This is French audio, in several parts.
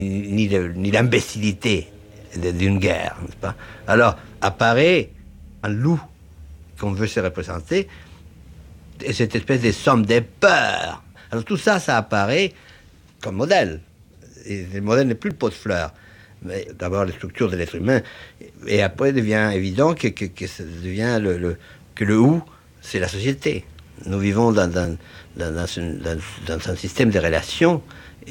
ni l'imbécilité d'une guerre, n'est-ce pas? Alors apparaît un loup qu'on veut se représenter, et cette espèce de somme des peurs. Alors tout ça, ça apparaît comme modèle. Et le modèle n'est plus le pot de fleurs. Mais d'abord, la structure de l'être humain. Et après, il devient évident que le ou, c'est la société. Nous vivons dans un système de relations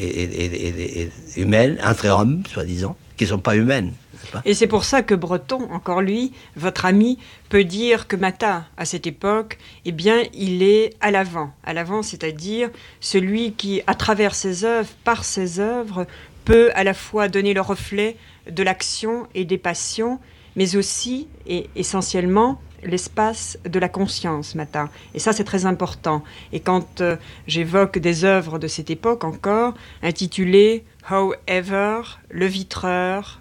humaines, entre hommes, soi-disant, qui ne sont pas humaines. Et c'est pour ça que Breton, encore lui, votre ami, peut dire que Mata, à cette époque, eh bien, il est à l'avant. À l'avant, c'est-à-dire celui qui, à travers ses œuvres, par ses œuvres, peut à la fois donner le reflet de l'action et des passions, mais aussi, et essentiellement, l'espace de la conscience, Mata. Et ça, c'est très important. Et quand j'évoque des œuvres de cette époque encore, intitulées « However »,« Le Vitreur »,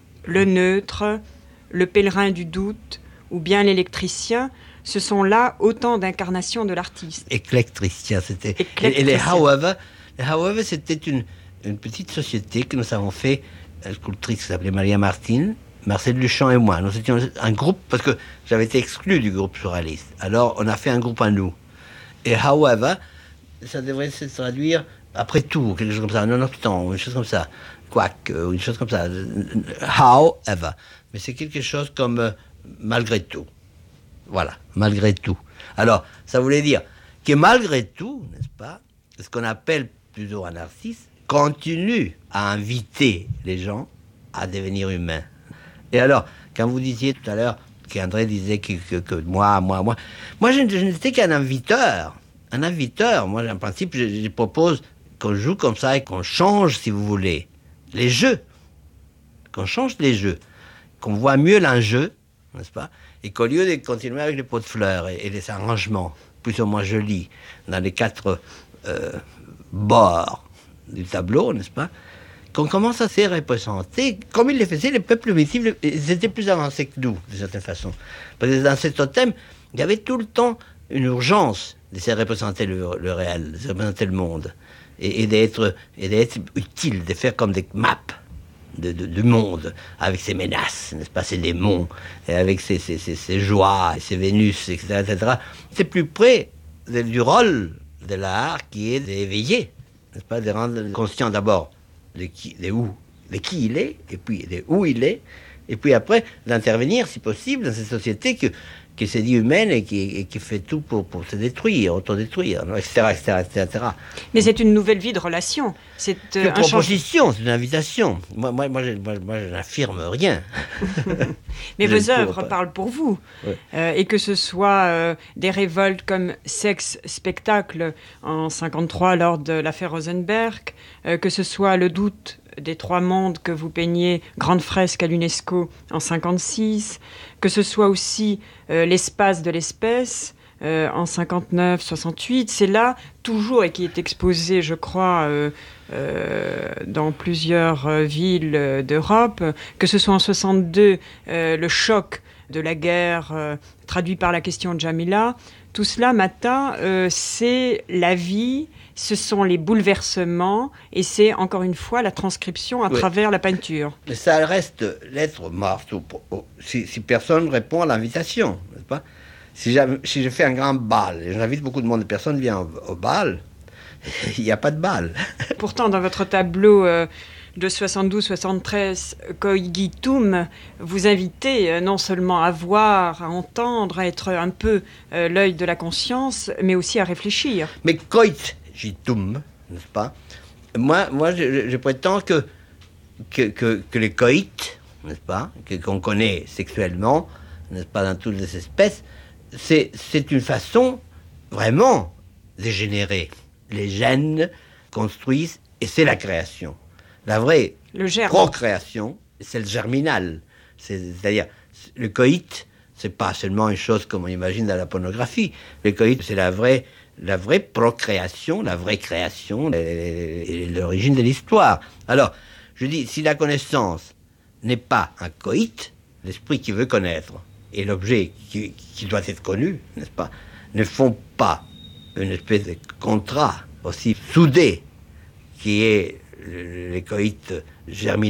le neutre, le pèlerin du doute ou bien l'électricien, ce sont là autant d'incarnations de l'artiste. Éclectricien, c'était. Et les However, c'était une petite société que nous avons fait, une sculptrice qui s'appelait Maria Martin, Marcel Duchamp et moi. Nous étions un groupe, parce que j'avais été exclu du groupe surréaliste. Alors, on a fait un groupe à nous. Et However, ça devrait se traduire après tout, quelque chose comme ça, nonobstant, une chose comme ça. Quack, une chose comme ça. However. Mais c'est quelque chose comme malgré tout. Voilà, malgré tout. Alors, ça voulait dire que malgré tout, n'est-ce pas, ce qu'on appelle plutôt un artiste, continue à inviter les gens à devenir humains. Et alors, quand vous disiez tout à l'heure qu'André disait que moi, je n'étais qu'un inviteur. Un inviteur, moi, en principe, je propose qu'on joue comme ça et qu'on change, si vous voulez, les jeux. Qu'on change les jeux. Qu'on voit mieux l'enjeu, n'est-ce pas? Et qu'au lieu de continuer avec les pots de fleurs et les arrangements, plus ou moins jolis, dans les quatre bords du tableau, n'est-ce pas? Qu'on commence à se représenter, comme ils le faisaient, les peuples primitifs, ils étaient plus avancés que nous, de certaine façon. Parce que dans ce totem, il y avait tout le temps une urgence de se représenter le réel, de se représenter le monde, et d'être utile, de faire comme des maps du monde, avec ses menaces, n'est-ce pas, ses démons, et avec ses joies, ses Vénus, etc., etc. C'est plus près du rôle de l'art qui est d'éveiller, n'est-ce pas, de rendre conscient d'abord de qui il est, et puis de où il est, et puis après d'intervenir, si possible, dans cette société qui se dit humaine et qui fait tout pour se détruire, autodétruire, etc., etc. Mais c'est une nouvelle vie de relation. C'est une proposition, c'est une invitation. Moi, je n'affirme rien. Mais vos œuvres parlent pour vous. Oui. Et que ce soit des révoltes comme Sexe Spectacle en 1953 lors de l'affaire Rosenberg, que ce soit Le Doute des Trois Mondes que vous peignez, grande fresque à l'UNESCO en 1956, que ce soit aussi L'espace de l'espèce en 59-68, c'est là toujours, et qui est exposé, je crois, dans plusieurs villes d'Europe, que ce soit en 62, le choc de la guerre traduit par la question de Jamila, tout cela, Mata, c'est la vie, ce sont les bouleversements, et c'est encore une fois la transcription à travers la peinture. Mais ça reste l'être mort, si personne répond à l'invitation, n'est-ce pas? Si je fais un grand bal, et j'invite beaucoup de monde, personne ne vient au bal, il n'y a pas de bal. Pourtant, dans votre tableau de 72-73, Coigitum, vous invitez non seulement à voir, à entendre, à être un peu l'œil de la conscience, mais aussi à réfléchir. Mais Coigitum, n'est-ce pas? Moi je prétends que les coïts, n'est-ce pas, qu'on connaît sexuellement, n'est-ce pas, dans toutes les espèces, c'est une façon vraiment de générer. Les gènes construisent, et c'est la création. La vraie procréation, c'est le germinal. C'est-à-dire, le coït, c'est pas seulement une chose comme on imagine dans la pornographie. Le coït, c'est la vraie procréation, la vraie création, et l'origine de l'histoire. Alors, je dis, si la connaissance n'est pas un coït, l'esprit qui veut connaître et l'objet qui doit être connu, n'est-ce pas, ne font pas une espèce de contrat aussi soudé qui est les coïts germinent